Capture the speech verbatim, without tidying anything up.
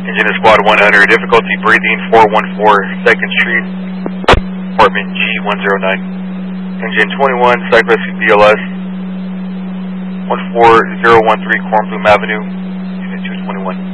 Engine to squad one hundred, difficulty breathing, four one four second Street, apartment G one zero nine. Engine twenty-one, Cyclist B L S, one four zero one three Cornbloom Avenue, unit two twenty-one.